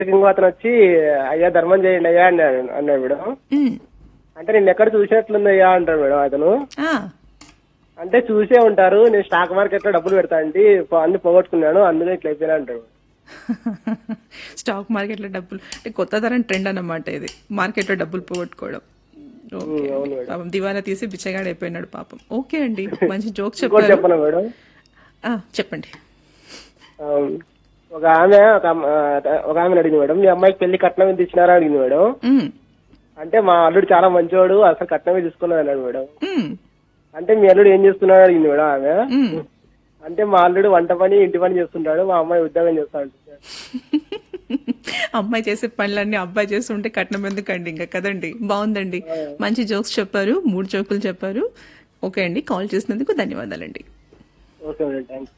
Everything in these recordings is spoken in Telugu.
ఇంకో అతను వచ్చి అయ్యా ధర్మం చేయండి అయ్యా అన్నాడు మేడం. ఉమ్. అంటే నేను ఎక్కడ చూసినట్లుంది అయ్యా అంటాడు మేడం అతను. ఆ. అంటే చూసే ఉంటారు, నేను స్టాక్ మార్కెట్ లో డబ్బులు పెడతా అండి, అన్ని పోగొట్టుకున్నాను అందుకే ఇట్లా అయిపోయినా అంటాడు. స్టాక్ మార్కెట్లో డబ్బులు అంటే కొత్త తరం ట్రెండ్ అన్నమాట ఇది, మార్కెట్లో డబ్బులు పోగొట్టుకోవడం. ఓకే అండి, అవును మేడం. పాపం దివాలా తీసి బిచ్చగాడు అయిపోయినాడు పాపం. ఓకే అండి, మంచి జోక్ ఇంకోటి చెప్పారు. చెప్పనా మేడం? చెప్పండి. ఆ, ఒక ఆమె ఒక ఆమెను అడిగింది మేడం, మీ అమ్మాయికి పెళ్లి కట్నం ఎంత ఇచ్చినారా అడిగింది మేడం. ఉమ్. అంటే మా అల్లుడు చాలా మంచివాడు, అసలు కట్నమే తీసుకున్నాడు అన్నాడు మేడం. ఉమ్. అంటే మీ అల్లుడు ఏం చేస్తున్నాడు అడిగింది మేడం ఆమె. ఉమ్. అంటే మా అల్లుడు వంట పని ఇంటి పని చేస్తుంటాడు, మా అమ్మాయి ఉద్యోగం చేస్తా ఉంటుంది. అమ్మాయి చేసే పనులన్నీ అబ్బాయి చేస్తుంటే కట్నం ఎందుకండి ఇంకా, కదండి. బాగుందండి, మంచి జోక్స్ చెప్పారు, 3 జోకులు చెప్పారు. ఓకే అండి, కాల్ చేసినందుకు ధన్యవాదాలండి. Okay madam, thanks.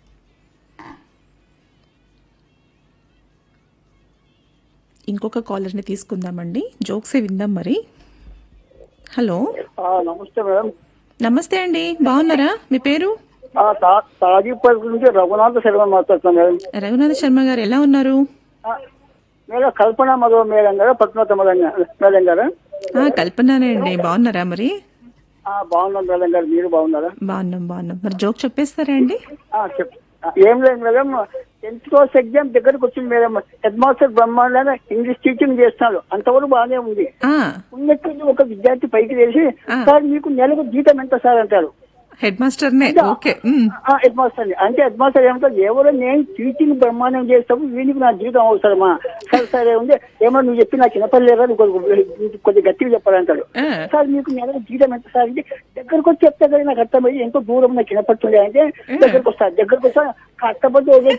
ఇంకొక కాలర్ని తీసుకుందామండి, జోక్సే విందాం మరి. హలో, నమస్తే మేడం. నమస్తే అండి, బాగున్నారా? మీ పేరు? తాజీపల్లి నుంచి రఘునాథ శర్మ మాట్లాడుతున్నాను మేడం. రఘునాథ శర్మ గారు ఎలా ఉన్నారు? మేడం కల్పన మధు మేడం గారు, పద్మత మేడం గారు. కల్పనానే అండి, బాగున్నారా మరి? బాగున్నాం మేడం గారు, మీరు బాగున్నారా? బాగున్నాం. మరి జోక్ చెప్పేస్తారా అండి? ఏం లేదు మేడం, 10th క్లాస్ ఎగ్జామ్ దగ్గరకు వచ్చింది మేడం. హెడ్ మాస్టర్ బ్రహ్మాండంగా ఇంగ్లీష్ టీచింగ్ చేస్తున్నాడు, అంతవరకు బాగానే ఉంది. ఉన్నట్టు ఒక విద్యార్థి పైకి వేసి, సార్ మీకు నెలకు జీతం ఎంత సార్ అంటారు. హెడ్ మాస్టర్నే. ఓకే. హెడ్ మాస్టర్ అంటే హెడ్ మాస్టర్ ఏమంటారు, ఎవరో నేను టీచింగ్ బ్రహ్మాండం చేస్తాము, వీనికి నా జీవితం అవసరమా? సరే ఉంది, ఏమో నువ్వు చెప్పి నాకు చిన్నపల్లిగా కొద్దిగా గట్టిగా చెప్పాలంటాడు. సార్ మీకు నెలకు జీతం ఎంత సార్ అంటే, దగ్గరకు వచ్చి చెప్తే కదా నాకు అర్థమయ్యి, ఎంతో దూరం నాకు చిన్నపట్టుండే అంటే దగ్గరకు వస్తా కష్టపడి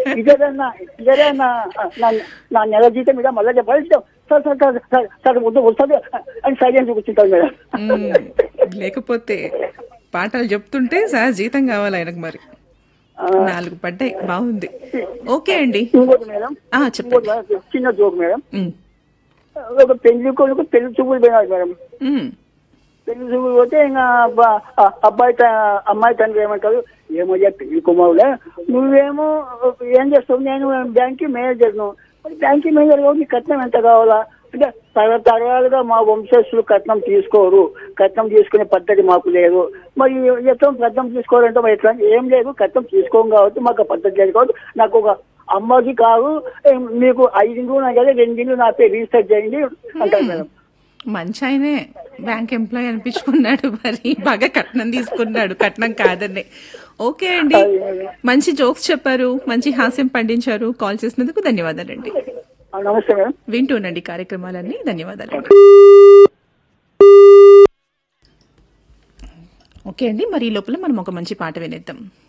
ఇదే నా నెల జీతం ఇదా మళ్ళీ చెప్పాలి. సార్ వస్తుంది అని సైలెంట్ కూర్చుంటాడు మేడం. లేకపోతే పాటలు చెప్తుంటే సార్ జీతం కావాలి ఆయనకు, మరి 4 పడ్డాయి. బాగుంది. ఓకే అండి, ఇంకోటి మేడం, చెప్పండి. చిన్న జోక్ మేడం. ఒక పెళ్లి కొడుకు పెళ్లి చూపులు పోయినాడు మేడం. పెళ్లి చూపులు పోతే ఇంకా అమ్మాయి తండ్రి ఏమంటారు, ఏమయ్యా పెళ్లి కుమారులే, నువ్వేమో ఏం చేస్తావు, నేను బ్యాంక్ మేనేజర్ను, బ్యాంక్ మేనేజర్ నీకు కట్నం ఎంత కావాలా అంటే, తరతరాలుగా మా వంశస్థులు కట్నం తీసుకోరు, కట్నం తీసుకునే పద్ధతి మాకు లేదు, మరి ఎట్లా కట్నం తీసుకోవాలంటే మరి ఎట్లా? ఏం లేదు, కట్నం తీసుకోం కాబట్టి మాకు పద్ధతి లేదు కాబట్టి నాకు ఒక అమ్మకి కాదు, మీకు 5 ఇండ్లు నా కదా 2 ఇండ్లు నా పేరు రిజిస్టర్ చేయండి అంటారు మేడం. మంచి ఆయనే, బ్యాంక్ ఎంప్లాయీ అనిపించుకున్నాడు, మరి బాగా కట్నం తీసుకున్నాడు, కట్నం కాదని. ఓకే అండి, మంచి జోక్స్ చెప్పారు, మంచి హాస్యం పండించారు. కాల్ చేసినందుకు ధన్యవాదాలండి. నమస్తే మేడం. వింటూనండి కార్యక్రమాలన్నీ. ధన్యవాదాలండి. ఓకే అండి, మరి ఈ లోపల మనం ఒక మంచి పాట వినేద్దాం.